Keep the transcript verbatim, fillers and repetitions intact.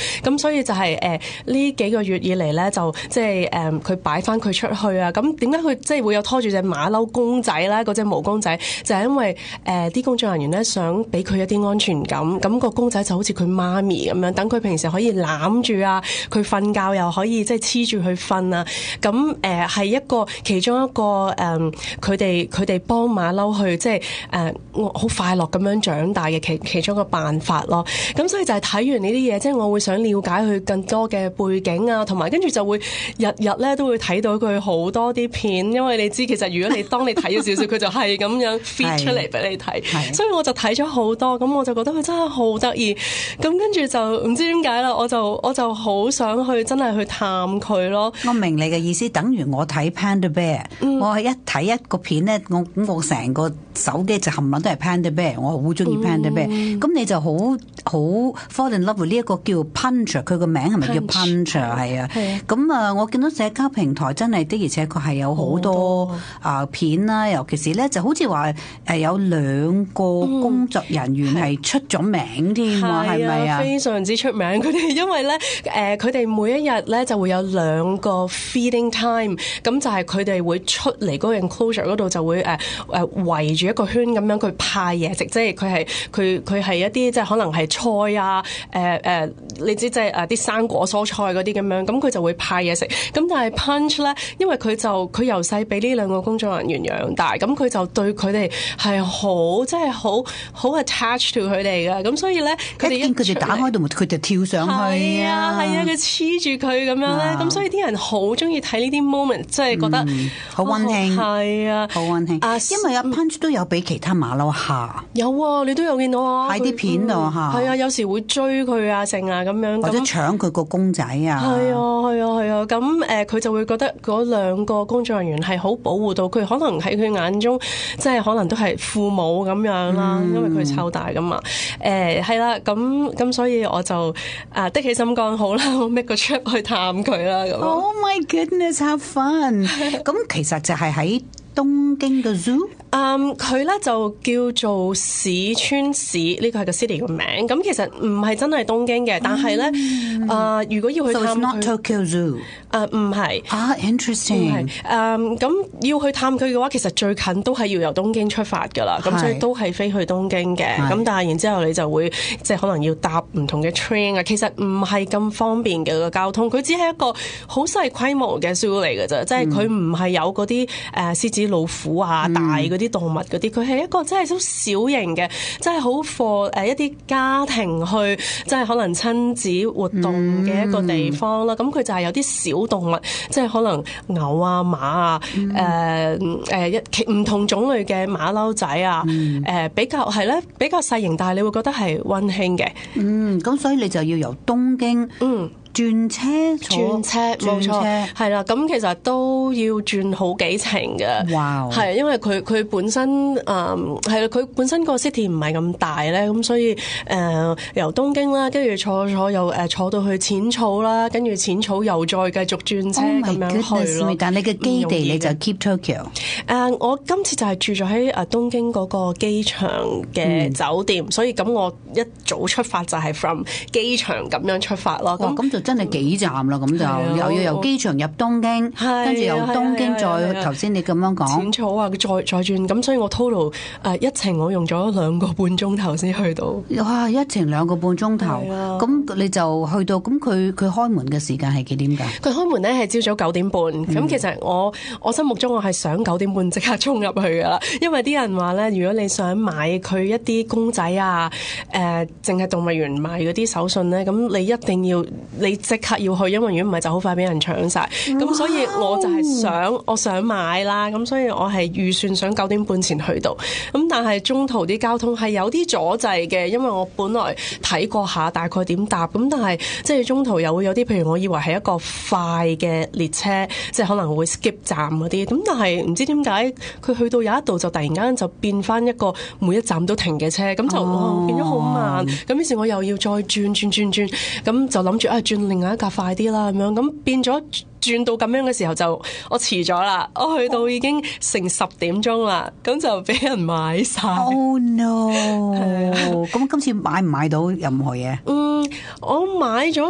咁所以就係誒呢幾個月以嚟咧，就即係誒佢擺翻佢出去啊。咁點解佢即係會有拖住隻馬騮公仔咧？嗰隻毛公仔就係因為誒啲工作人員咧想俾佢一啲安全感，咁個公仔就好似佢媽咪咁樣，等佢平時可以攬住啊，佢瞓覺又可以即係黐住佢瞓啊。咁誒係一個其中一個誒佢哋佢哋幫馬騮去即係誒好快樂咁樣長大嘅其其中一個辦法咯。咁所以就係睇完呢啲嘢，即係我會想了解佢更多嘅背景啊，同埋跟住就會日日咧都會睇到佢好多啲片，因為你知其實如果你當你睇咗少少，佢就係咁樣 feed 出嚟俾你睇，所以我就睇咗好多，咁我就覺得佢真係好得意，咁跟住就唔知點解啦，我就我就好想去真係去探佢咯。 我明你嘅意思，等於我睇 Panda Bear，嗯、我係一睇一個片咧，我我成個手機就冚唪唥都係 Panda Bear，我好中意 Panda Bear，咁、嗯、你就好好 fall in love with 呢一個叫 Puncher， 佢個名係咪叫 Puncher？ 係啊，咁啊，我見到社交平台真係的而且確係有好多啊片啦，尤其是咧就好似話誒有兩個工作人員係出咗名添喎，係咪啊？ 非常之出名，佢哋因為咧誒佢哋每一日咧就會有兩個 feeding time，咁就係佢哋會出嚟嗰個 enclosure 嗰度就會誒誒圍住一個圈咁樣佢派嘢食，即係佢係佢佢係一啲即係可能係菜啊誒誒、呃呃、你知即係誒啲生果蔬菜嗰啲咁樣，咁佢就會派嘢食。咁但係 Punch 咧，因為佢就佢由細俾呢兩個工作人員養大，咁佢就對佢哋係好即係好好 attach to 佢哋嘅，咁所以咧佢哋一見佢哋打開度門，佢就跳上去係啊係啊，佢黐住佢咁樣咧，咁所以啲人好中意睇呢啲 moment， 即係覺得好溫馨， 係啊， 好溫馨。因為阿 Punch 都有俾其他馬騮嚇， 有啊，你都有見到啊， 喺啲片度嚇， 係啊，有時會追佢啊，剩啊咁樣， 或者搶佢個公仔啊， 係啊係啊係啊，咁誒佢就會覺得嗰兩個工作人員係好保護到佢，可能喺佢眼中即係可能都係父母咁樣啦，嗯、因為佢湊大噶嘛，誒係啦，咁咁所以我就啊的起心肝好啦，我 make 個 trip 去探佢啦咁。 Oh my goodness, have fun！ 咁其實就係喺東京嘅 zoo。 嗯，佢咧就叫做市川市，呢個係個 city 個名。咁其實唔係真係東京嘅，但係咧，啊、呃，如果要去探佢， So it's not Tokyo Zoo。 誒唔係。 啊 ，interesting。 誒咁要去探佢嘅話，其實最近都係要由東京出發㗎啦。咁所以都係飛去東京嘅。咁但係然之後你就會即係可能要搭唔同嘅 train 啊。其實唔係咁方便嘅個交通。佢只係一個好細規模嘅 zoo 嚟㗎啫，即係佢唔係有嗰啲誒獅子、老虎啊、嗯、大嗰啲動物嗰啲，佢係一個真係好小型嘅，真係好 for 誒一啲家庭去，即係可能親子活動嘅一個地方啦。咁、嗯、佢就係有啲小動物，即係可能牛啊、馬啊、誒誒一唔同種類嘅馬騮仔啊，誒、嗯呃、比較係咧比較細型，但係你會覺得係溫馨嘅。嗯， 咁所以你就要由東京嗯。轉車， 轉車冇錯，係啦。咁其實都要轉好幾程嘅。哇！係因為佢佢本身誒係啦，佢本身個 city 唔係咁大咧，咁所以誒、呃、由東京啦，跟住坐坐又誒坐到去淺草啦，跟住淺草又再繼續轉車咁、oh、樣去咯。 但你嘅基地你就 keep Tokyo。 誒，我今次就係住咗喺誒東京嗰個機場嘅酒店，嗯、所以咁我一早出發就係 from 機場咁樣出發咯。咁咁就。 真係幾站啦，咁就又要由機場入東京，跟住由東京再頭先你咁樣講淺草啊，再再轉，咁所以我 total 誒一程我用咗兩個半鐘頭先去到。 哇！一程兩個半鐘頭，咁你就去到，咁佢佢開門嘅時間係幾點㗎？ 佢開門咧係朝早九點半，咁、嗯、其實我我心目中我係想九點半即刻衝入去㗎啦，因為啲人話咧，如果你想買佢一啲公仔啊，誒淨係動物園賣嗰啲手信咧，咁你一定要你。你即刻要去，因為如果唔係就好快俾人搶晒。咁所以我就係想，我想買啦。咁所以我係預算想九點半前去到。咁但係中途啲交通係有啲阻滯嘅，因為我本來睇過下大概點搭。咁但係即係中途又會有啲，譬如我以為係一個快嘅列車，即係可能會 skip 站嗰啲。咁但係唔知點解佢去到有一度就突然間就變翻一個每一站都停嘅車，咁就、哦、變咗好慢。咁於是我又要再轉轉轉轉，咁就諗住啊轉另外一架快啲啦，咁樣咁變咗轉到咁樣嘅時候就我遲咗啦，我去到已經成十點鐘啦，咁就俾人買晒。 Oh no！咁今次買唔買到任何嘢？ 嗯，我買咗。